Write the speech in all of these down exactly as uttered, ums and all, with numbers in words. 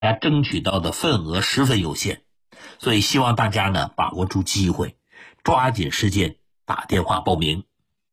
大家争取到的份额十分有限，所以希望大家呢把握住机会，抓紧时间打电话报名。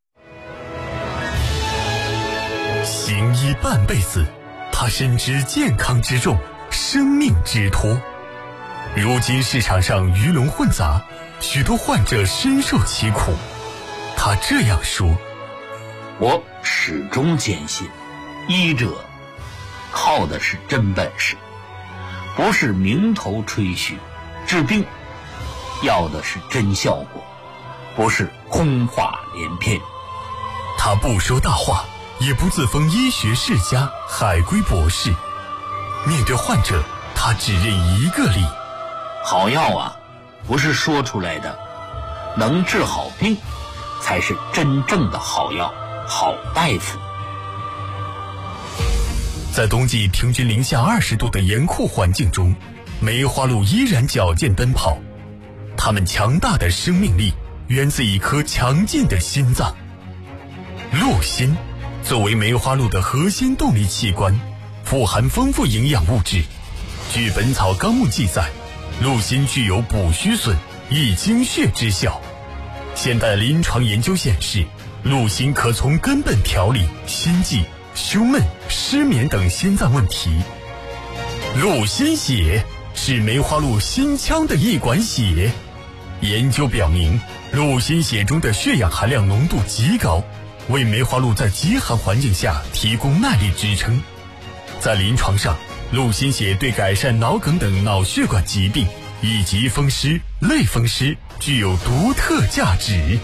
行医半辈子，他深知健康之重，生命之托。如今市场上鱼龙混杂，许多患者深受其苦。他这样说： 我始终坚信，医者靠的是真本事，不是名头吹嘘，治病要的是真效果，不是空话连篇。 他不说大话，也不自封医学世家、海归博士。面对患者，他只认一个理： 好药啊，不是说出来的，能治好病才是真正的好药、好大夫。 在冬季平均零下二十度的严酷环境中，梅花鹿依然矫健奔跑。它们强大的生命力源自一颗强劲的心脏。鹿心作为梅花鹿的核心动力器官，富含丰富营养物质。据《本草纲目》记载，鹿心具有补虚损、益精血之效。现代临床研究显示，鹿心可从根本调理心悸、胸闷、失眠等心脏问题。鹿心血是梅花鹿心腔的一管血。研究表明，鹿心血中的血氧含量浓度极高，为梅花鹿在极寒环境下提供耐力支撑。在临床上，鹿心血对改善脑梗等脑血管疾病以及风湿、类风湿具有独特价值。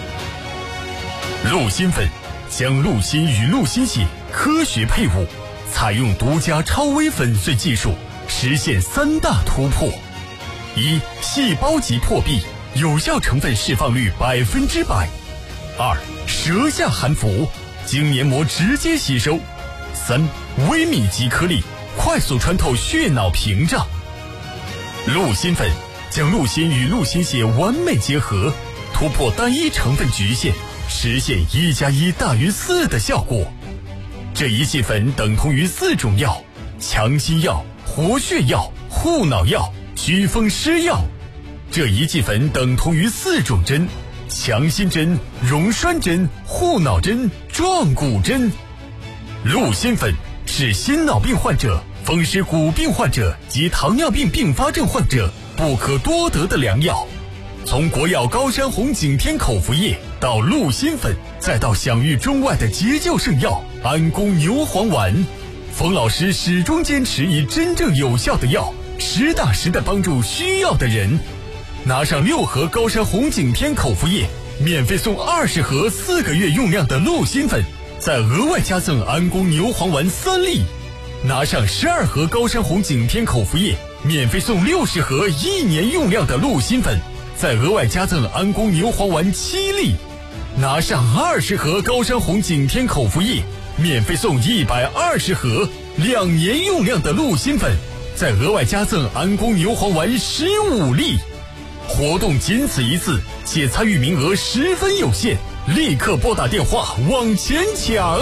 鹿心粉将鹿心与鹿心血科学配伍，采用独家超微粉碎技术，实现三大突破：一、细胞级破壁，有效成分释放率百分之百；二、舌下含服，经黏膜直接吸收；三、微米级颗粒，快速穿透血脑屏障。鹿心粉将鹿心与鹿心血完美结合，突破单一成分局限，实现一加一大于四的效果。这一剂粉等同于四种药：强心药、活血药、护脑药、祛风湿药。这一剂粉等同于四种针：强心针、溶栓针、护脑针、壮骨针。鹿心粉是心脑病患者、风湿骨病患者及糖尿病并发症患者不可多得的良药。从国药高山红景天口服液到鹿心粉，再到享誉中外的急救圣药安宫牛黄丸，冯老师始终坚持以真正有效的药，实打实的帮助需要的人。拿上六盒高山红景天口服液，免费送二十盒四个月用量的鹿心粉，再额外加赠安宫牛黄丸三粒。拿上十二盒高山红景天口服液，免费送六十盒一年用量的鹿心粉，再额外加赠安宫牛黄丸七粒。拿上二十盒高山红景天口服液，免费送一百二十盒两年用量的鹿心粉，再额外加赠安宫牛黄丸十五粒。活动仅此一次，且参与名额十分有限，立刻拨打电话往前抢。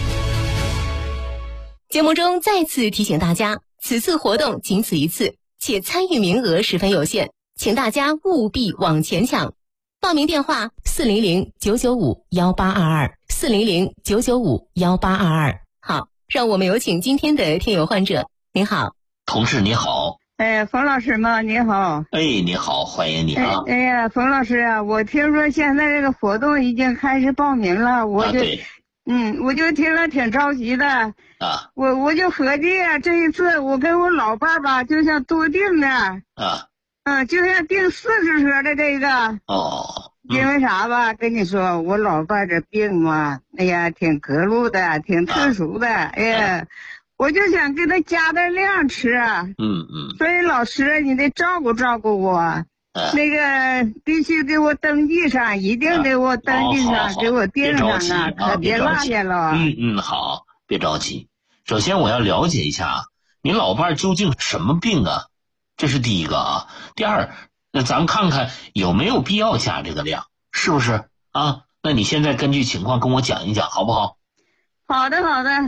节目中再次提醒大家，此次活动仅此一次，且参与名额十分有限，请大家务必往前抢。报名电话：四零零九九五幺八二二，四零零九九五幺八二二。好，让我们有请今天的听友患者。您好， 同事你好。 哎，冯老师吗？你好。 哎，你好，欢迎你啊。 哎，哎呀，冯老师啊，我听说现在这个活动已经开始报名了，我就、啊、嗯，我就听了挺着急的啊。 我我就合计啊，这一次我跟我老伴儿吧，就像多订的啊， 嗯，就像订四十盒的这个哦。 嗯、因为啥吧？跟你说，我老伴儿这病嘛，哎呀，挺隔路的，挺特殊的，啊、哎呀。啊，我就想给他加点量吃， 嗯嗯， 所以老师你得照顾照顾我，啊、那个必须给我登记上，一定给我登记上，啊、给我订上啊，可别落下了。 嗯嗯，好，别着急。首先我要了解一下，您老伴究竟什么病啊？这是第一个啊。第二，那咱们看看有没有必要加这个量，是不是啊？那你现在根据情况跟我讲一讲，好不好？ 好的好的。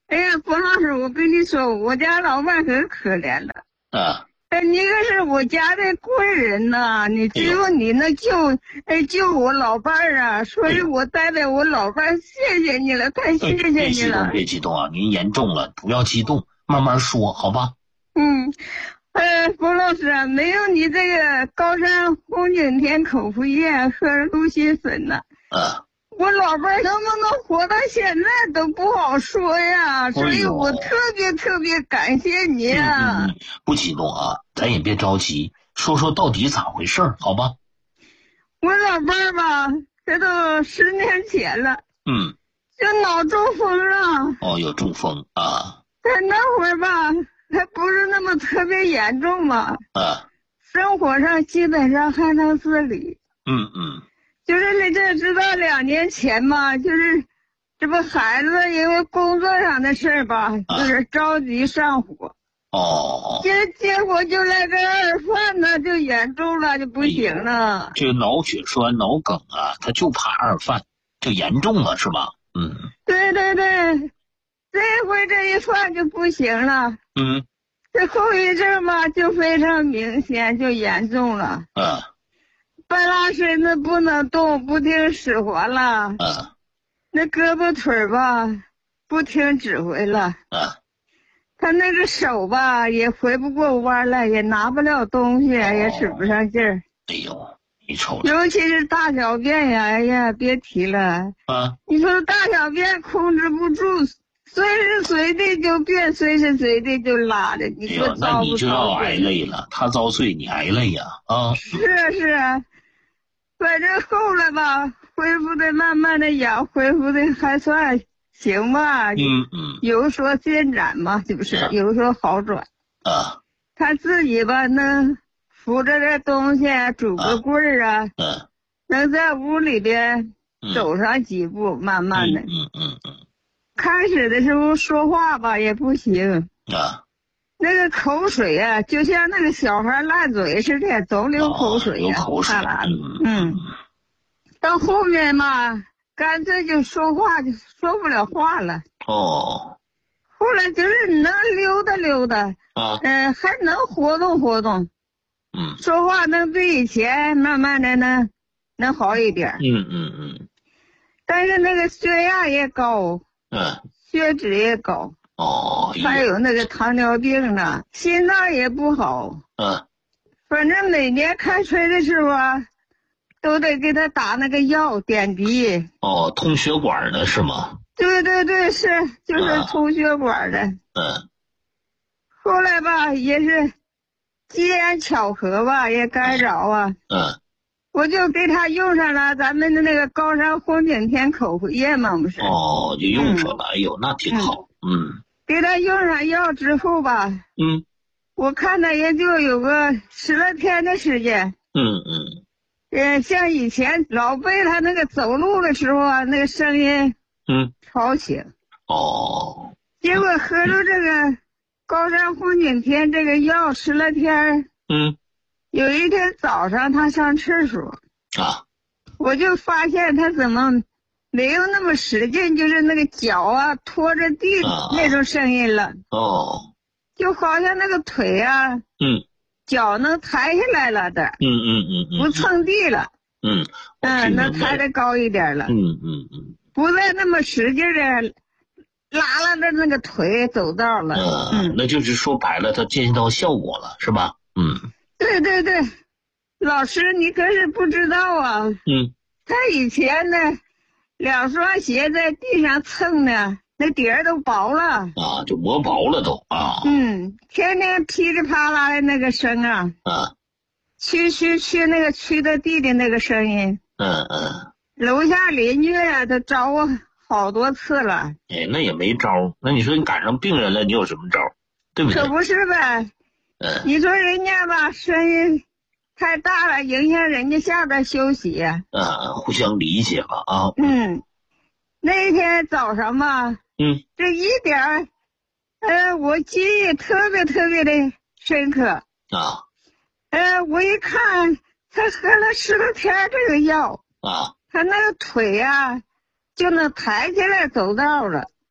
哎呀，冯老师，我跟你说，我家老伴可可怜了。 啊。 哎，你可是我家的贵人呐！你只有你能救，哎，救我老伴儿啊！所以我代表我老伴儿谢谢你了，太谢谢你了。 别激动，别激动啊！您严重了，不要激动，慢慢说，好吧？ 嗯，呃，冯老师啊，没有你这个高山红景天口服液和鹿心粉呢， 啊， 我老伴儿能不能活到现在都不好说呀。所以我特别特别感谢你啊！ 嗯嗯、不激动啊，咱也别着急，说说到底咋回事儿，好吧？ 我老伴儿吧，这都十年前了。 嗯。 就脑中风了。 哦，有中风啊。 他那会儿吧，还不是那么特别严重嘛。 啊。 生活上基本上还能自理。 嗯嗯。 就是你这知道两年前嘛，就是这不孩子因为工作上的事儿吧，啊、就是着急上火。 哦。 结结果就来个二犯呢，就严重了，就不行了。 哎、这个脑血栓、脑梗啊，他就怕二犯，就严重了是吧？嗯。 对对对，这回这一犯就不行了。 嗯。 这后遗症吧，就非常明显，就严重了。 嗯。 半拉身子不能动，不听使唤了。 嗯。 那胳膊腿吧，不听指挥了。 嗯。 他那个手吧，也回不过弯来，也拿不了东西，哦、也使不上劲儿。 哎呦，你瞅瞅。 尤其是大小便呀，哎呀，别提了。 啊。 你说大小便控制不住，随时随地就便，随时随地就拉的。你说遭不遭罪？那你就要挨累了，他遭罪，你挨累呀！啊。 是啊是啊。反正后来吧，恢复的慢慢的养，恢复的还算行吧。 嗯嗯。 有所进展嘛，是不是？有所好转。 啊。 他自己吧，能扶着这东西，拄个棍儿啊， 嗯、啊， 能在屋里边走上几步，嗯、慢慢的。 嗯嗯嗯。 开始的时候说话吧也不行。 啊。 那个口水啊，就像那个小孩烂嘴似的，总流口水呀、啊， 流口水。 嗯嗯。到后面嘛，干脆就说话就说不了话了。 哦。 后来就是能溜达溜达， 啊， 嗯、呃，还能活动活动。 嗯。 说话能比以前慢慢的呢，能好一点。 嗯嗯嗯。 但是那个血压也高。 嗯。 血脂也高。 哦。 还有那个糖尿病呢，心脏也不好。 嗯。 反正每年开春的时候啊，都得给他打那个药点滴。 哦，通血管的是吗？ 对对对，是就是通血管的。 嗯。 后来吧，也是机缘巧合吧，也该着啊。 嗯。 我就给他用上了咱们的那个高山红景天口服液嘛，不是？ 哦，就用上了。嗯、哎呦，那挺好。嗯。 给他用上药之后吧。 嗯。 我看他也就有个十来天的时间。 嗯嗯。 呃，像以前老被他那个走路的时候啊，那个声音。 嗯。 吵醒。 哦。 结果喝着这个高山红景天这个药十来天。 嗯。 有一天早上他上厕所。 啊。 我就发现他怎么没有那么使劲，就是那个脚啊拖着地那种声音了。 啊、哦。 就好像那个腿啊。 嗯。 脚能抬起来了的。 嗯嗯嗯嗯。 不蹭地了。 嗯。 嗯，能抬得高一点了。 嗯嗯嗯。 不再那么使劲的拉拉着那个腿走道了。 嗯，嗯那就是说白了，它见到效果了，是吧？嗯。 对对对，老师你可是不知道啊。 嗯。 他以前呢，两双鞋在地上蹭呢，那底儿都薄了。 啊，就磨薄了都啊。 嗯，天天噼里啪啦的那个声啊。 啊。 驱驱驱那个驱的地的那个声音。 嗯嗯。 楼下邻居啊，都找我好多次了。 哎，那也没招。那你说你赶上病人了，你有什么招？对不对？ 可不是呗。 嗯。 你说人家吧，声音太大了，影响人家下边休息呀。 嗯，互相理解吧啊。 嗯。那天早上吧。 嗯。 这一点，呃，我记忆特别特别的深刻。 啊。 呃，我一看他喝了十多天这个药。 啊。 他那个腿啊，就能抬起来走道了。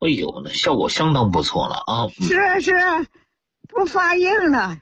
哎呦，那效果相当不错了啊！ 是啊是啊，不发硬了。